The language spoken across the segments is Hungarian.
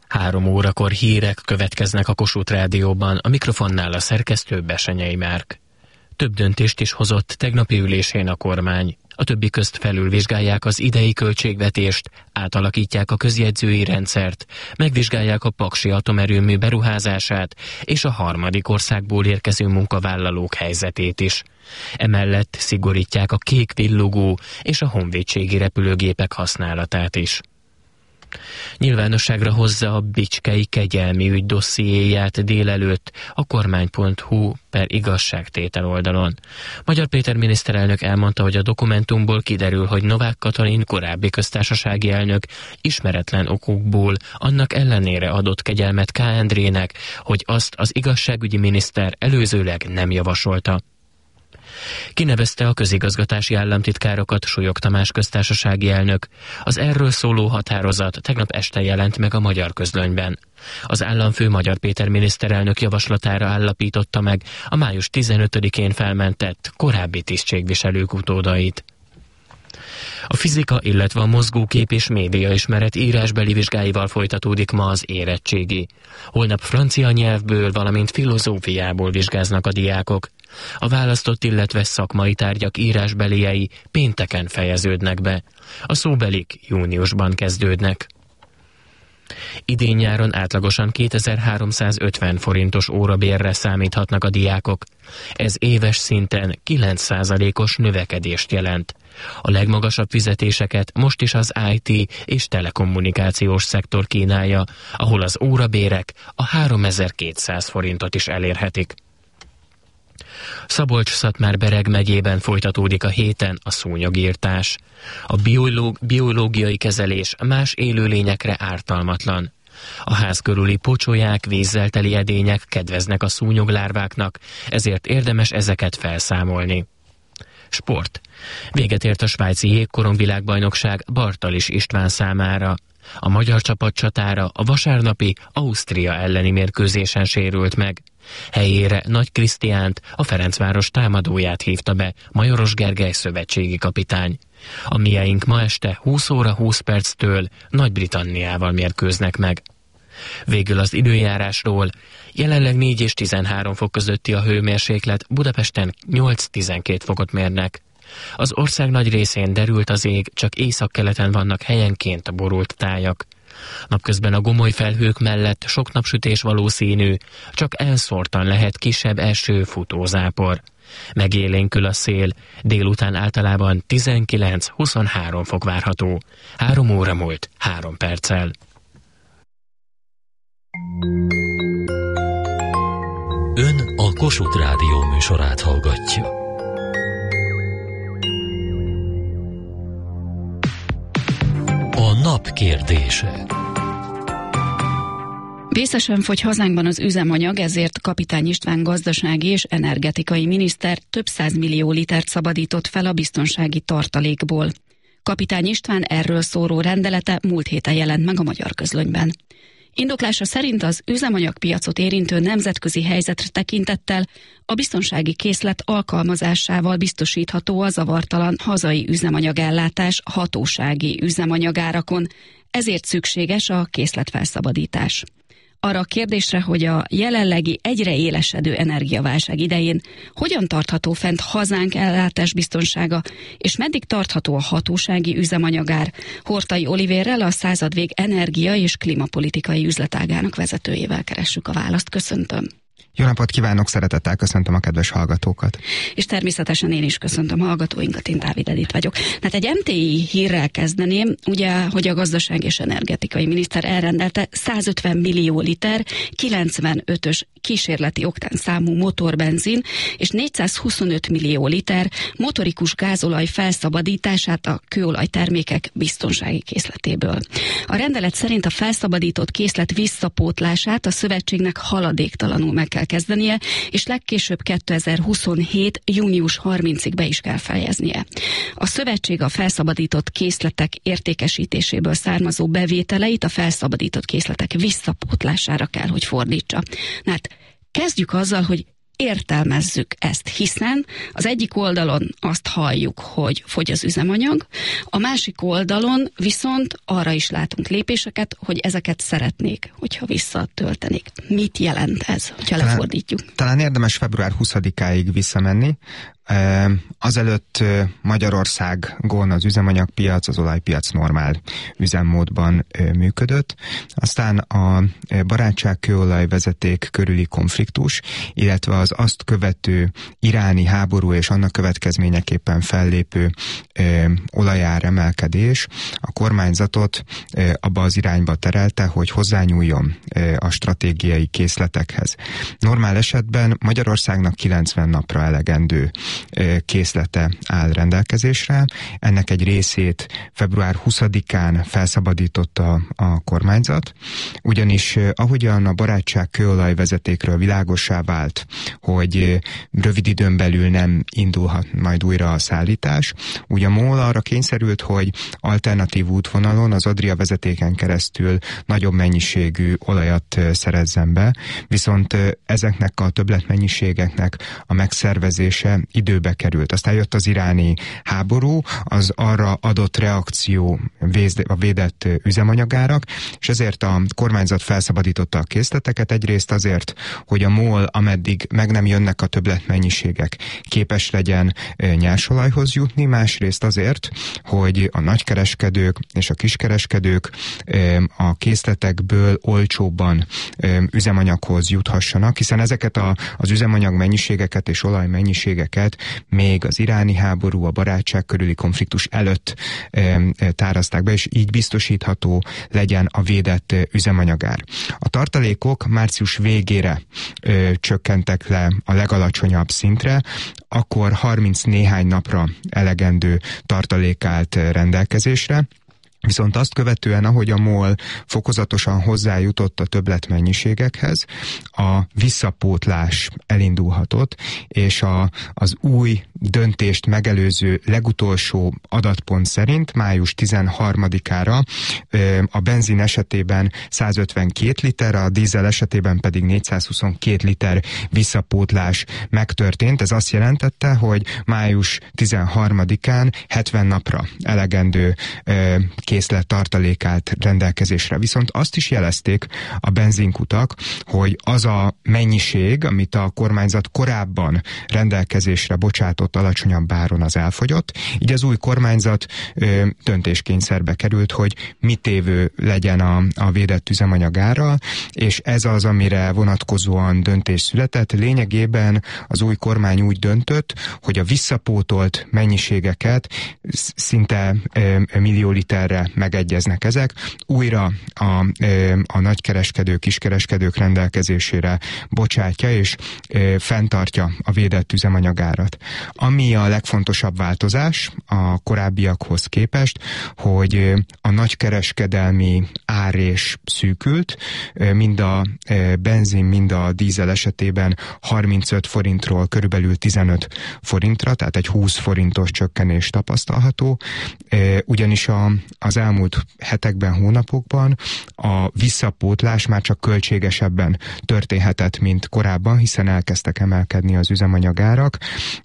3 órakor hírek következnek a Kossuth Rádióban, a mikrofonnál a szerkesztő Besenyei Márk. Több döntést is hozott tegnapi ülésén a kormány. A többi közt felülvizsgálják az idei költségvetést, átalakítják a közjegyzői rendszert, megvizsgálják a paksi atomerőmű beruházását és a harmadik országból érkező munkavállalók helyzetét is. Emellett szigorítják a kék villogó és a honvédségi repülőgépek használatát is. Nyilvánosságra hozza a bicskei kegyelmi ügy dossziéját délelőtt a kormány.hu/igazságtétel oldalon. Magyar Péter miniszterelnök elmondta, hogy a dokumentumból kiderül, hogy Novák Katalin korábbi köztársasági elnök ismeretlen okokból annak ellenére adott kegyelmet K. Endrének, hogy azt az igazságügyi miniszter előzőleg nem javasolta. Kinevezte a közigazgatási államtitkárokat Súlyog Tamás köztársasági elnök. Az erről szóló határozat tegnap este jelent meg a Magyar Közlönyben. Az államfő Magyar Péter miniszterelnök javaslatára állapította meg a május 15-én felmentett korábbi tisztségviselők utódait. A fizika, illetve a mozgókép és médiaismeret írásbeli vizsgáival folytatódik ma az érettségi. Holnap francia nyelvből, valamint filozófiából vizsgáznak a diákok. A választott, illetve szakmai tárgyak írásbeliei pénteken fejeződnek be. A szóbelik júniusban kezdődnek. Idén nyáron átlagosan 2350 forintos órabérre számíthatnak a diákok. Ez éves szinten 9%-os növekedést jelent. A legmagasabb fizetéseket most is az IT és telekommunikációs szektor kínálja, ahol az órabérek a 3200 forintot is elérhetik. Szabolcs-Szatmár-Bereg megyében folytatódik a héten a szúnyogírtás. A biológiai kezelés más élőlényekre ártalmatlan. A ház körüli pocsolyák, vízzel teli edények kedveznek a szúnyoglárváknak, ezért érdemes ezeket felszámolni. Sport. Véget ért a svájci jégkorongvilágbajnokság Bartalis István számára. A magyar csapat csatára a vasárnapi Ausztria elleni mérkőzésen sérült meg. Helyére Nagy Krisztiánt, a Ferencváros támadóját hívta be Majoros Gergely szövetségi kapitány. A mieink ma este 20 óra 20 perctől Nagy-Britanniával mérkőznek meg. Végül az időjárásról. Jelenleg 4 és 13 fok közötti a hőmérséklet, Budapesten 8-12 fokot mérnek. Az ország nagy részén derült az ég, csak északkeleten vannak helyenként borult tájak. Napközben a gomoly felhők mellett sok napsütés valószínű, csak elszórtan lehet kisebb eső, futózápor. Megélénkül a szél, délután általában 19-23 fok várható. 3 óra múlt 3 perccel. Ön a Kossuth Rádió műsorát hallgatja. A nap kérdése. Vészesen fogy hazánkban az üzemanyag, ezért Kapitány István gazdasági és energetikai miniszter több 100 millió litert szabadított fel a biztonsági tartalékból. Kapitány István erről szóló rendelete múlt héten jelent meg a Magyar Közlönyben. Indoklása szerint az üzemanyagpiacot érintő nemzetközi helyzetre tekintettel a biztonsági készlet alkalmazásával biztosítható a zavartalan hazai üzemanyagellátás hatósági üzemanyagárakon, ezért szükséges a készletfelszabadítás. Arra a kérdésre, hogy a jelenlegi egyre élesedő energiaválság idején hogyan tartható fent hazánk ellátásbiztonsága, és meddig tartható a hatósági üzemanyagár, Hortai Olivérrel, a Századvég energia- és klímapolitikai üzletágának vezetőjével keressük a választ. Köszöntöm! Jó napot kívánok, szeretettel köszöntöm a kedves hallgatókat. És természetesen én is köszöntöm hallgatóinkat, én Dávid Edith vagyok. Hát egy MTI hírrel kezdeném, ugye, hogy a gazdaság és energetikai miniszter elrendelte 150 millió liter 95-ös kísérleti oktán számú motorbenzin és 425 millió liter motorikus gázolaj felszabadítását a kőolajtermékek biztonsági készletéből. A rendelet szerint a felszabadított készlet visszapótlását a szövetségnek haladéktalanul meg kell kezdenie, és legkésőbb 2027. június 30-ig be is kell fejeznie. A szövetség a felszabadított készletek értékesítéséből származó bevételeit a felszabadított készletek visszapótlására kell, hogy fordítsa. Hát kezdjük azzal, hogy értelmezzük ezt, hiszen az egyik oldalon azt halljuk, hogy fogy az üzemanyag, a másik oldalon viszont arra is látunk lépéseket, hogy ezeket szeretnék, hogyha visszatöltenék. Mit jelent ez, hogyha lefordítjuk? Talán érdemes február 20-áig visszamenni. Azelőtt Magyarországon az üzemanyagpiac, az olajpiac normál üzemmódban működött. Aztán a barátságkőolajvezeték körüli konfliktus, illetve az azt követő iráni háború és annak következményeképpen fellépő olajáremelkedés a kormányzatot abba az irányba terelte, hogy hozzányúljon a stratégiai készletekhez. Normál esetben Magyarországnak 90 napra elegendő készlete áll rendelkezésre. Ennek egy részét február 20-án felszabadította a kormányzat, ugyanis ahogyan a barátság kőolajvezetékről világossá vált, hogy rövid időn belül nem indulhat majd újra a szállítás, úgy a MOL arra kényszerült, hogy alternatív útvonalon az Adria vezetéken keresztül nagyobb mennyiségű olajat szerezzen be, viszont ezeknek a többletmennyiségeknek a megszervezése időbe került. Aztán jött az iráni háború, az arra adott reakció a védett üzemanyagárak, és ezért a kormányzat felszabadította a készleteket, egyrészt azért, hogy a MOL, ameddig meg nem jönnek a többletmennyiségek, képes legyen nyersolajhoz jutni, másrészt azért, hogy a nagykereskedők és a kiskereskedők a készletekből olcsóbban üzemanyaghoz juthassanak, hiszen ezeket az üzemanyag mennyiségeket és olajmennyiségeket még az iráni háború, a barátság körüli konfliktus előtt tárazták be, és így biztosítható legyen a védett üzemanyagár. A tartalékok március végére csökkentek le a legalacsonyabb szintre, akkor 30 néhány napra elegendő tartalék állt rendelkezésre. Viszont azt követően, ahogy a MOL fokozatosan hozzájutott a többletmennyiségekhez, a visszapótlás elindulhatott, és az új döntést megelőző legutolsó adatpont szerint május 13-ára a benzin esetében 152 liter, a dízel esetében pedig 422 liter visszapótlás megtörtént. Ez azt jelentette, hogy május 13-án 70 napra elegendő készlet tartalék állt rendelkezésre. Viszont azt is jelezték a benzinkutak, hogy az a mennyiség, amit a kormányzat korábban rendelkezésre bocsátott alacsonyabb áron, az elfogyott. Így az új kormányzat döntéskényszerbe került, hogy mit évő legyen a védett üzemanyag ára, és ez az, amire vonatkozóan döntés született. Lényegében az új kormány úgy döntött, hogy a visszapótolt mennyiségeket szinte millió literre megegyeznek ezek, újra a nagykereskedők, kiskereskedők rendelkezésére bocsátja, és fenntartja a védett üzemanyagárat. Ami a legfontosabb változás a korábbiakhoz képest, hogy a nagykereskedelmi árrés szűkült, mind a benzin, mind a dízel esetében 35 forintról körülbelül 15 forintra, tehát egy 20 forintos csökkenés tapasztalható, ugyanis az elmúlt hetekben, hónapokban a visszapótlás már csak költségesebben történhetett, mint korábban, hiszen elkezdtek emelkedni az üzemanyagárak,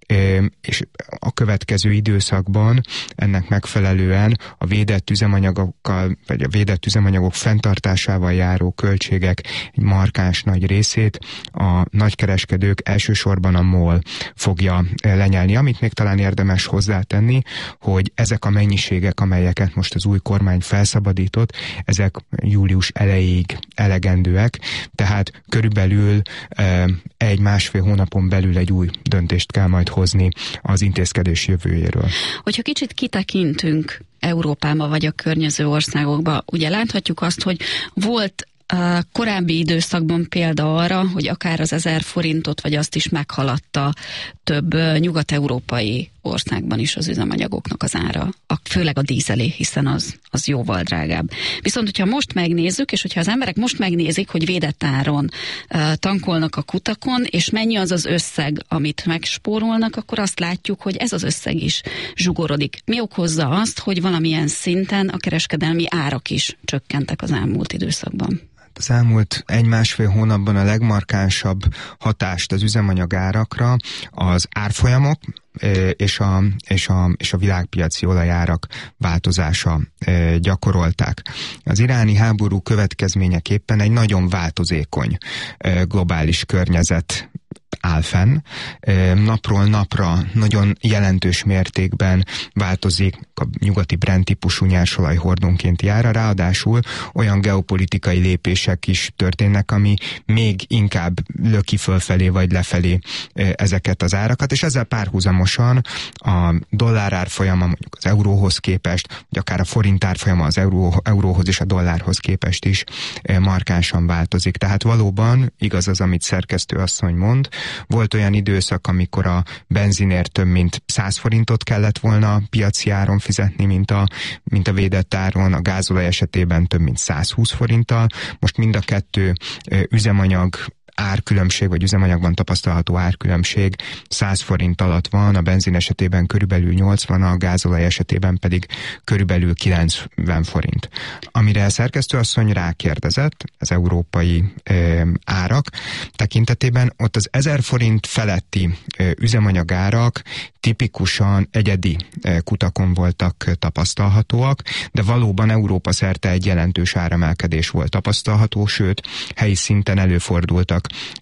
és a következő időszakban ennek megfelelően a védett üzemanyagokkal, vagy a védett üzemanyagok fenntartásával járó költségek egy markáns nagy részét a nagykereskedők, elsősorban a MOL fogja lenyelni. Amit még talán érdemes hozzátenni, hogy ezek a mennyiségek, amelyeket most az új kormány felszabadított, ezek július elejéig elegendőek, tehát körülbelül egy-másfél hónapon belül egy új döntést kell majd hozni az intézkedés jövőjéről. Hogyha kicsit kitekintünk Európába vagy a környező országokba, ugye láthatjuk azt, hogy volt a korábbi időszakban példa arra, hogy akár az 1000 forintot, vagy azt is meghaladta több nyugat-európai országban is az üzemanyagoknak az ára, főleg a dízelé, hiszen az jóval drágább. Viszont, hogyha most megnézzük, és hogyha az emberek most megnézik, hogy védett áron tankolnak a kutakon, és mennyi az az összeg, amit megspórolnak, akkor azt látjuk, hogy ez az összeg is zsugorodik. Mi okozza azt, hogy valamilyen szinten a kereskedelmi árak is csökkentek az elmúlt időszakban? Az elmúlt 1-1,5 hónapban a legmarkánsabb hatást az üzemanyagárakra az árfolyamok és a világpiaci olajárak változása gyakorolták. Az iráni háború következményeképpen egy nagyon változékony globális környezet áll fenn. Napról napra nagyon jelentős mértékben változik a nyugati Brent típusú nyersolaj hordónkénti ára, ráadásul olyan geopolitikai lépések is történnek, ami még inkább löki fölfelé vagy lefelé ezeket az árakat, és ezzel párhuzamosan a dollár árfolyama mondjuk az euróhoz képest, vagy akár a forint árfolyama az euróhoz és a dollárhoz képest is markánsan változik. Tehát valóban igaz az, amit szerkesztő asszony mond. Volt olyan időszak, amikor a benzinért több mint 100 forintot kellett volna piaci áron fizetni, mint a védett áron, a gázolaj esetében több mint 120 forinttal. Most mind a kettő üzemanyag árkülönbség, vagy üzemanyagban tapasztalható árkülönbség 100 forint alatt van, a benzin esetében körülbelül 80, a gázolaj esetében pedig körülbelül 90 forint. Amire a szerkesztőasszony rákérdezett, az európai árak tekintetében, ott az 1000 forint feletti üzemanyagárak tipikusan egyedi kutakon voltak tapasztalhatóak, de valóban Európa szerte egy jelentős áremelkedés volt tapasztalható, sőt, helyi szinten előfordultak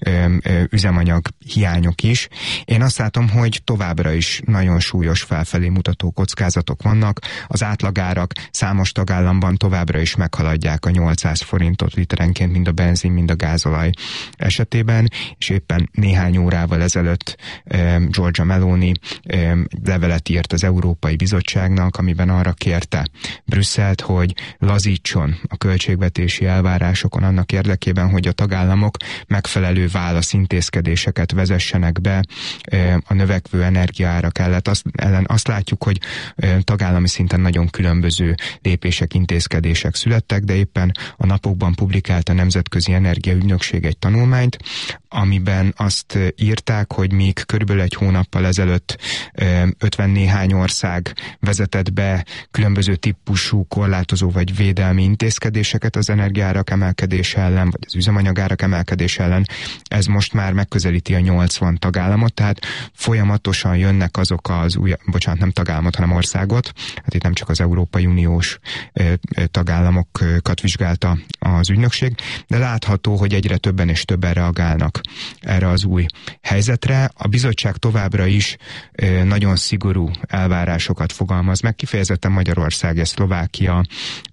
üzemanyag hiányok is. Én azt látom, hogy továbbra is nagyon súlyos felfelé mutató kockázatok vannak. Az átlagárak számos tagállamban továbbra is meghaladják a 800 forintot literenként, mind a benzin, mind a gázolaj esetében, és éppen néhány órával ezelőtt Giorgia Meloni levelet írt az Európai Bizottságnak, amiben arra kérte Brüsszelt, hogy lazítson a költségvetési elvárásokon annak érdekében, hogy a tagállamok megfelelő válaszintézkedéseket vezessenek be a növekvő energiaárak ellen. Azt látjuk, hogy tagállami szinten nagyon különböző lépések, intézkedések születtek, de éppen a napokban publikált a Nemzetközi Energiaügynökség egy tanulmányt, amiben azt írták, hogy míg körülbelül egy hónappal ezelőtt 50 néhány ország vezetett be különböző típusú korlátozó vagy védelmi intézkedéseket az energiaárak emelkedése ellen, vagy az üzemanyagárak emelkedése ellen, ez most már megközelíti a 80 tagállamot, tehát folyamatosan jönnek azok az nem tagállamot, hanem országot, hát itt nem csak az Európai Uniós tagállamokat vizsgálta az ügynökség, de látható, hogy egyre többen és többen reagálnak erre az új helyzetre. A bizottság továbbra is nagyon szigorú elvárásokat fogalmaz meg, kifejezetten Magyarország és Szlovákia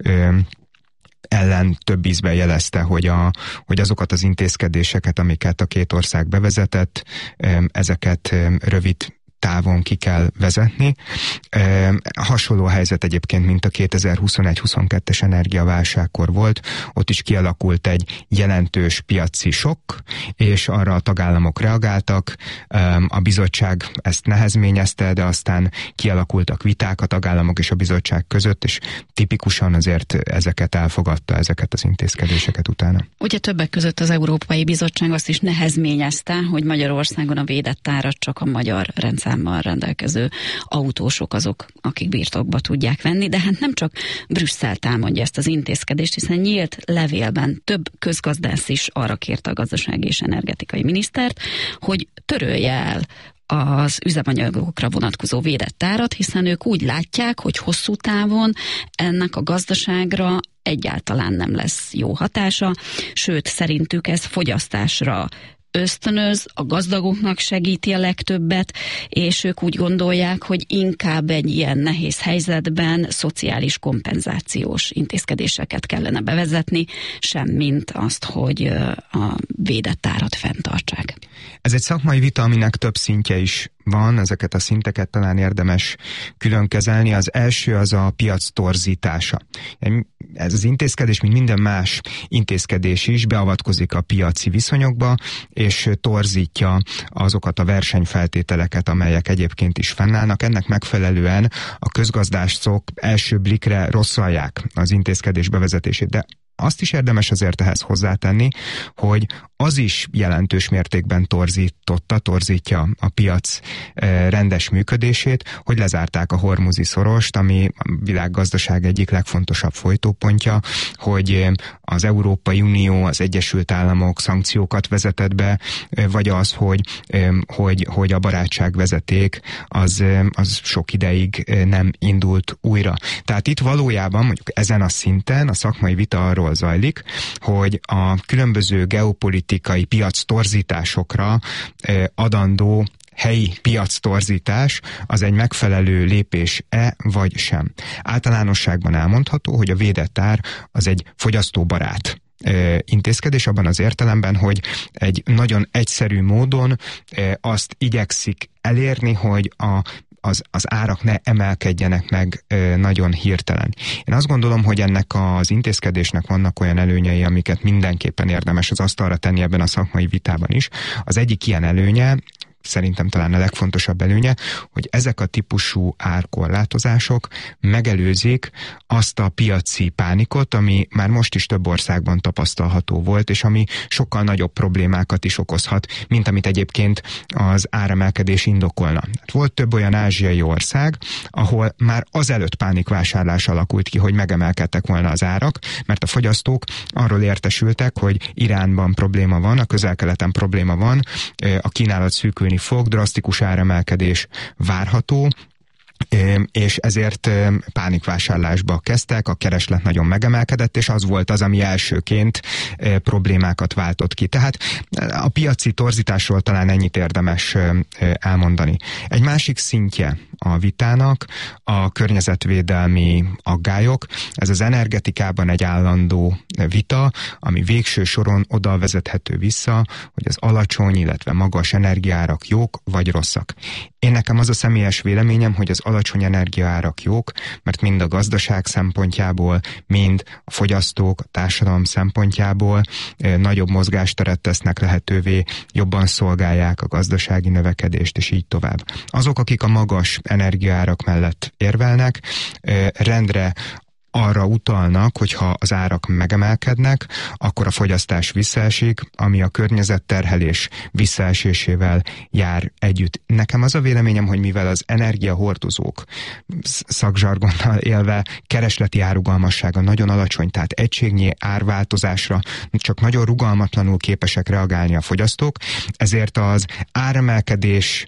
ellen több ízben jelezte, hogy azokat az intézkedéseket, amiket a két ország bevezetett, ezeket rövid távon ki kell vezetni. Hasonló helyzet egyébként, mint a 2021-22-es energiaválságkor volt, ott is kialakult egy jelentős piaci sokk, és arra a tagállamok reagáltak. A bizottság ezt nehezményezte, de aztán kialakultak viták a tagállamok és a bizottság között, és tipikusan azért ezeket elfogadta, ezeket az intézkedéseket utána. Ugye többek között az Európai Bizottság azt is nehezményezte, hogy Magyarországon a védett árat csak a magyar rendszámmal rendelkező autósok azok, akik birtokba tudják venni, de hát nem csak Brüsszel támadja ezt az intézkedést, hiszen nyílt levélben több közgazdász is arra kérte a gazdasági és energetikai minisztert, hogy törölje el az üzemanyagokra vonatkozó védett árat, hiszen ők úgy látják, hogy hosszú távon ennek a gazdaságra egyáltalán nem lesz jó hatása, sőt, szerintük ez fogyasztásra ösztönöz, a gazdagoknak segíti a legtöbbet, és ők úgy gondolják, hogy inkább egy ilyen nehéz helyzetben szociális kompenzációs intézkedéseket kellene bevezetni, semmint azt, hogy a védett árat fenntartsák. Ez egy szakmai vita, aminek több szintje is van, ezeket a szinteket talán érdemes külön kezelni. Az első az a piac torzítása. Ez az intézkedés, mint minden más intézkedés is, beavatkozik a piaci viszonyokba, és torzítja azokat a versenyfeltételeket, amelyek egyébként is fennállnak. Ennek megfelelően a közgazdászok első blikre rosszalják az intézkedés bevezetését, de azt is érdemes azért ehhez hozzátenni, hogy az is jelentős mértékben torzítja a piac rendes működését, hogy lezárták a Hormuzi szorost, ami a világgazdaság egyik legfontosabb folytópontja, hogy az Európai Unió, az Egyesült Államok szankciókat vezetett be, vagy az, hogy a barátságvezeték az sok ideig nem indult újra. Tehát itt valójában mondjuk ezen a szinten a szakmai vita arról zajlik, hogy a különböző geopolitikai piac torzításokra adandó helyi piactorzítás az egy megfelelő lépés-e vagy sem. Általánosságban elmondható, hogy a védett ár az egy fogyasztóbarát intézkedés abban az értelemben, hogy egy nagyon egyszerű módon azt igyekszik elérni, hogy az árak ne emelkedjenek meg nagyon hirtelen. Én azt gondolom, hogy ennek az intézkedésnek vannak olyan előnyei, amiket mindenképpen érdemes az asztalra tenni ebben a szakmai vitában is. Az egyik ilyen előnye, szerintem talán a legfontosabb előnye, hogy ezek a típusú árkorlátozások megelőzik azt a piaci pánikot, ami már most is több országban tapasztalható volt, és ami sokkal nagyobb problémákat is okozhat, mint amit egyébként az áremelkedés indokolna. Volt több olyan ázsiai ország, ahol már azelőtt pánikvásárlás alakult ki, hogy megemelkedtek volna az árak, mert a fogyasztók arról értesültek, hogy Iránban probléma van, a Közel-Keleten probléma van, a kínálat szűkülni fog, drasztikus áremelkedés várható, és ezért pánikvásárlásba kezdtek, a kereslet nagyon megemelkedett, és az volt az, ami elsőként problémákat váltott ki. Tehát a piaci torzításról talán ennyit érdemes elmondani. Egy másik szintje a vitának a környezetvédelmi aggályok. Ez az energetikában egy állandó vita, ami végső soron oda vezethető vissza, hogy az alacsony, illetve magas energiaárak jók vagy rosszak. Én nekem az a személyes véleményem, hogy az alacsony energiaárak jók, mert mind a gazdaság szempontjából, mind a fogyasztók, a társadalom szempontjából nagyobb mozgásteret tesznek lehetővé, jobban szolgálják a gazdasági növekedést, és így tovább. Azok, akik a magas energiaárak mellett érvelnek, rendre arra utalnak, hogyha az árak megemelkednek, akkor a fogyasztás visszaesik, ami a környezetterhelés visszaesésével jár együtt. Nekem az a véleményem, hogy mivel az energiahordozók szakzsargonnal élve keresleti árrugalmassága nagyon alacsony, tehát egységnyi árváltozásra csak nagyon rugalmatlanul képesek reagálni a fogyasztók, ezért az áremelkedés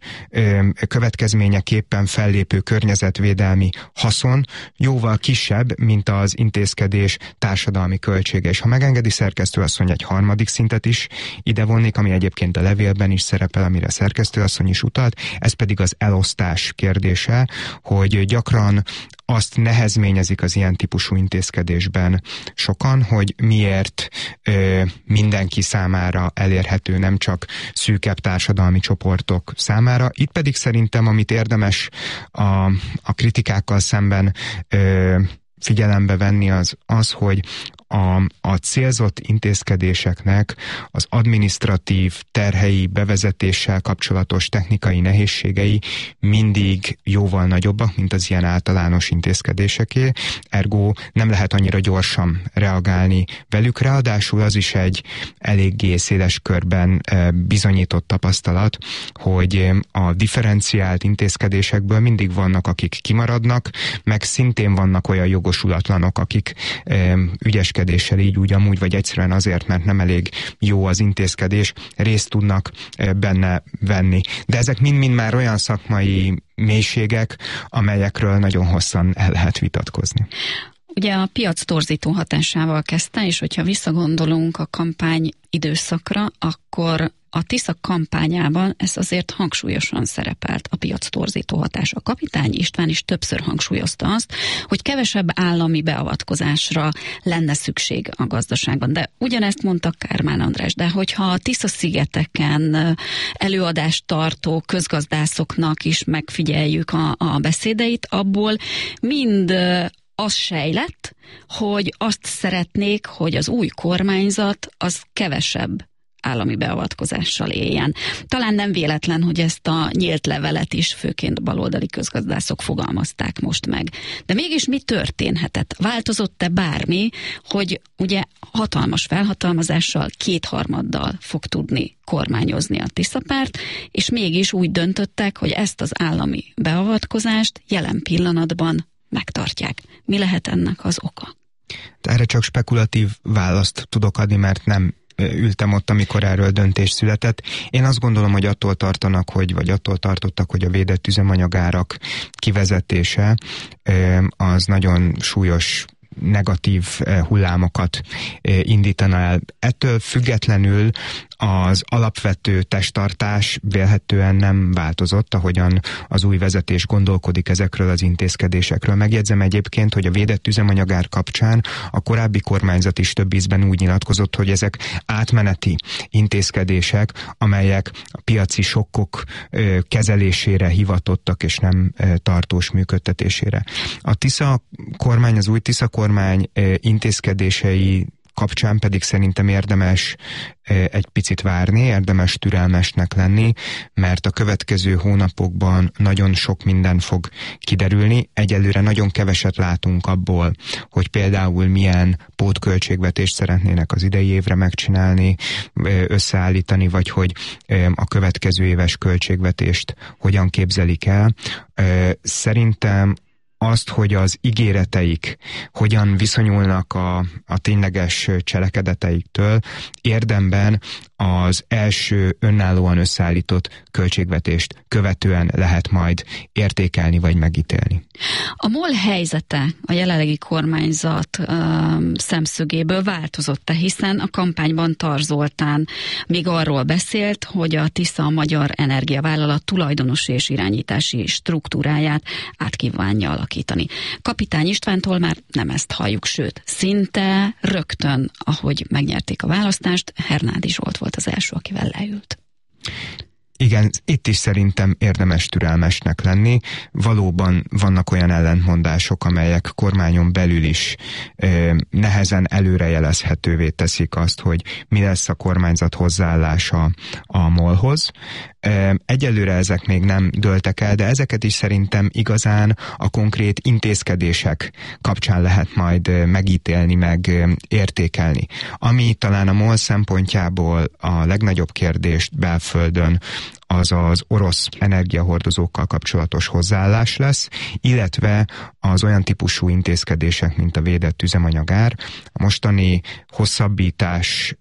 következményeképpen fellépő környezetvédelmi haszon jóval kisebb, mint az intézkedés társadalmi költsége. És ha megengedi szerkesztőasszony, egy harmadik szintet is ide vonnék, ami egyébként a levélben is szerepel, amire a szerkesztőasszony is utalt, ez pedig az elosztás kérdése, hogy gyakran azt nehezményezik az ilyen típusú intézkedésben sokan, hogy miért mindenki számára elérhető, nem csak szűkebb társadalmi csoportok számára. Itt pedig szerintem, amit érdemes a kritikákkal szemben figyelembe venni, az, hogy a célzott intézkedéseknek az adminisztratív terhei bevezetéssel kapcsolatos technikai nehézségei mindig jóval nagyobbak, mint az ilyen általános intézkedéseké, ergo nem lehet annyira gyorsan reagálni velük, ráadásul az is egy eléggé széles körben bizonyított tapasztalat, hogy a differenciált intézkedésekből mindig vannak, akik kimaradnak, meg szintén vannak olyan jogosulatlanok, akik ügyeskedéssel így úgy amúgy, vagy egyszerűen azért, mert nem elég jó az intézkedés, részt tudnak benne venni. De ezek mind-mind már olyan szakmai mélységek, amelyekről nagyon hosszan el lehet vitatkozni. Ugye a piac torzító hatásával kezdte, és hogyha visszagondolunk a kampány időszakra, akkor a Tisza kampányában ez azért hangsúlyosan szerepelt, a piac torzító hatás. A Kapitány István is többször hangsúlyozta azt, hogy kevesebb állami beavatkozásra lenne szükség a gazdaságban. De ugyanezt mondta Kármán András, de hogyha a Tisza-szigeteken előadást tartó közgazdászoknak is megfigyeljük a beszédeit, abból mind az sejlett, hogy azt szeretnék, hogy az új kormányzat az kevesebb állami beavatkozással éljen. Talán nem véletlen, hogy ezt a nyílt levelet is főként baloldali közgazdászok fogalmazták most meg. De mégis mi történhetett? Változott-e bármi, hogy ugye hatalmas felhatalmazással, 2/3 fog tudni kormányozni a Tisza-párt, és mégis úgy döntöttek, hogy ezt az állami beavatkozást jelen pillanatban megtartják. Mi lehet ennek az oka? Erre csak spekulatív választ tudok adni, mert nem ültem ott, amikor erről döntés született. Én azt gondolom, hogy attól tartottak, hogy a védett üzemanyagárak kivezetése az nagyon súlyos negatív hullámokat indítana el. Ettől függetlenül az alapvető testtartás vélhetően nem változott, ahogyan az új vezetés gondolkodik ezekről az intézkedésekről. Megjegyzem egyébként, hogy a védett üzemanyagár kapcsán a korábbi kormányzat is több ízben úgy nyilatkozott, hogy ezek átmeneti intézkedések, amelyek a piaci sokkok kezelésére hivatottak, és nem tartós működtetésére. A Tisza kormány, az új Tisza kormány intézkedései kapcsán pedig szerintem érdemes egy picit várni, érdemes türelmesnek lenni, mert a következő hónapokban nagyon sok minden fog kiderülni. Egyelőre nagyon keveset látunk abból, hogy például milyen pótköltségvetést szeretnének az idei évre megcsinálni, összeállítani, vagy hogy a következő éves költségvetést hogyan képzelik el. Szerintem azt, hogy az ígéreteik hogyan viszonyulnak a tényleges cselekedeteiktől, érdemben az első önállóan összeállított költségvetést követően lehet majd értékelni vagy megítélni. A MOL helyzete a jelenlegi kormányzat szemszögéből változott-e, hiszen a kampányban Tar Zoltán még arról beszélt, hogy a Tisza a magyar energiavállalat tulajdonosi és irányítási struktúráját át kívánja alakítani. Kapitány Istvántól már nem ezt halljuk, sőt, szinte rögtön, ahogy megnyerték a választást, Hernádi Zsolt volt az első, akivel leült. Igen, itt is szerintem érdemes türelmesnek lenni. Valóban vannak olyan ellentmondások, amelyek kormányon belül is nehezen előrejelezhetővé teszik azt, hogy mi lesz a kormányzat hozzáállása a MOL-hoz. Egyelőre ezek még nem dőltek el, de ezeket is szerintem igazán a konkrét intézkedések kapcsán lehet majd megítélni, meg értékelni. Ami talán a MOL szempontjából a legnagyobb kérdést belföldön az az orosz energiahordozókkal kapcsolatos hozzáállás lesz, illetve az olyan típusú intézkedések, mint a védett üzemanyagár. A mostani hosszabbítás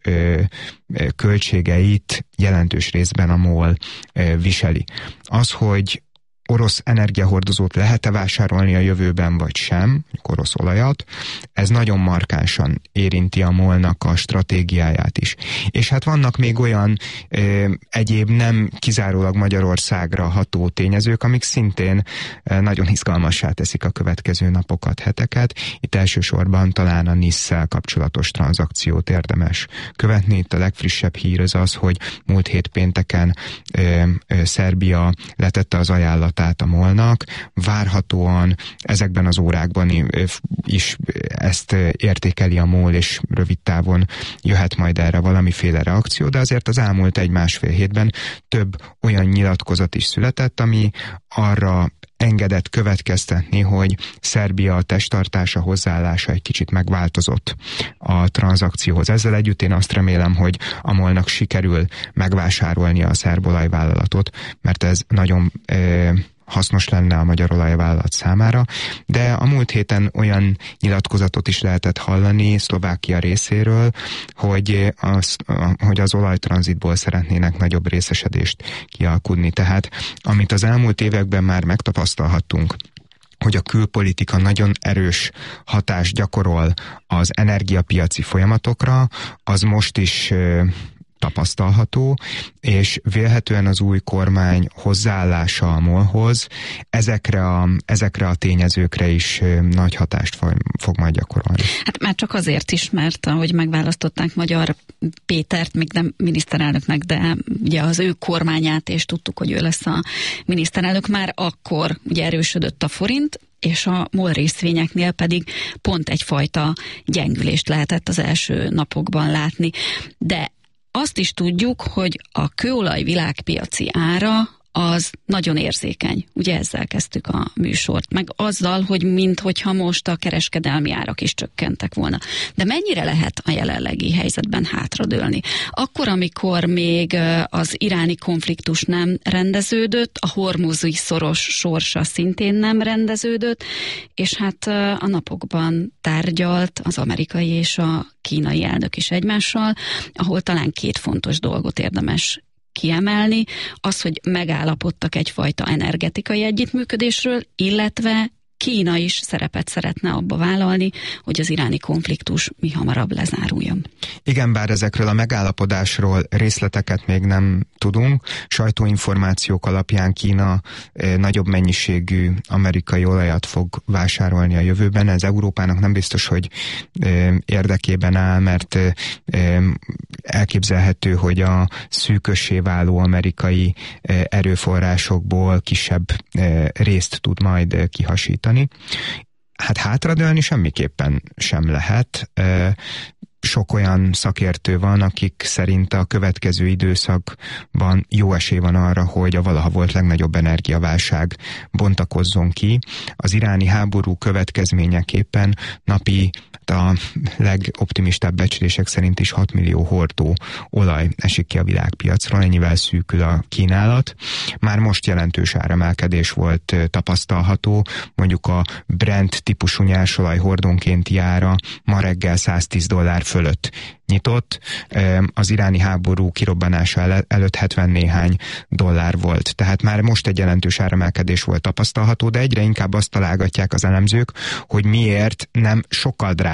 költségeit jelentős részben a MOL viseli. Az, hogy orosz energiahordozót lehet-e vásárolni a jövőben, vagy sem, orosz olajat, ez nagyon markánsan érinti a MOL-nak a stratégiáját is. És hát vannak még olyan egyéb nem kizárólag Magyarországra ható tényezők, amik szintén nagyon izgalmassá teszik a következő napokat, heteket. Itt elsősorban talán a NIS-szel kapcsolatos tranzakciót érdemes követni. Itt a legfrissebb hír az, hogy múlt hét pénteken Szerbia letette az ajánlatot a MOL-nak, várhatóan ezekben az órákban is ezt értékeli a MOL, és rövid távon jöhet majd erre valamiféle reakció, de azért az elmúlt 1-1,5 hétben több olyan nyilatkozat is született, ami arra engedett következtetni, hogy Szerbia testtartása, hozzáállása egy kicsit megváltozott a tranzakcióhoz. Ezzel együtt én azt remélem, hogy a MOL-nak sikerül megvásárolni a szerb olajvállalatot, mert ez nagyon hasznos lenne a magyar olajvállalat számára, de a múlt héten olyan nyilatkozatot is lehetett hallani Szlovákia részéről, hogy az olajtranzitból szeretnének nagyobb részesedést kialkudni. Tehát amit az elmúlt években már megtapasztalhattunk, hogy a külpolitika nagyon erős hatást gyakorol az energiapiaci folyamatokra, az most is tapasztalható, és vélhetően az új kormány hozzáállása a MOL-hoz ezekre a tényezőkre is nagy hatást fog majd gyakorolni. Hát már csak azért is, mert ahogy megválasztották Magyar Pétert, még nem miniszterelnöknek, de ugye az ő kormányát, és tudtuk, hogy ő lesz a miniszterelnök, már akkor ugye erősödött a forint, és a MOL részvényeknél pedig pont egyfajta gyengülést lehetett az első napokban látni. De Azt is tudjuk, hogy a kőolaj világpiaci ára az nagyon érzékeny. Ugye ezzel kezdtük a műsort, meg azzal, hogy minthogyha most a kereskedelmi árak is csökkentek volna. De mennyire lehet a jelenlegi helyzetben hátradőlni? Akkor, amikor még az iráni konfliktus nem rendeződött, a hormuzi szoros sorsa szintén nem rendeződött, és hát a napokban tárgyalt az amerikai és a kínai elnök is egymással, ahol talán két fontos dolgot érdemes kiemelni, az, hogy megállapodtak egyfajta energetikai együttműködésről, illetve Kína is szerepet szeretne abba vállalni, hogy az iráni konfliktus mihamarabb lezáruljon. Igen, bár ezekről a megállapodásról részleteket még nem tudunk. Sajtóinformációk alapján Kína nagyobb mennyiségű amerikai olajat fog vásárolni a jövőben. Ez Európának nem biztos, hogy érdekében áll, mert elképzelhető, hogy a szűkössé váló amerikai erőforrásokból kisebb részt tud majd kihasítani. Hát hátradőlni semmiképpen sem lehet. Sok olyan szakértő van, akik szerint a következő időszakban jó esély van arra, hogy a valaha volt legnagyobb energiaválság bontakozzon ki. Az iráni háború következményeképpen napi a legoptimistább becslések szerint is 6 millió hordó olaj esik ki a világpiacról, ennyivel szűkül a kínálat. Már most jelentős áremelkedés volt tapasztalható, mondjuk a Brent típusú nyersolaj hordónkénti ára ma reggel $110 fölött nyitott, az iráni háború kirobbanása előtt 70 néhány dollár volt. Tehát már most egy jelentős áremelkedés volt tapasztalható, de egyre inkább azt találgatják az elemzők, hogy miért nem sokkal drágább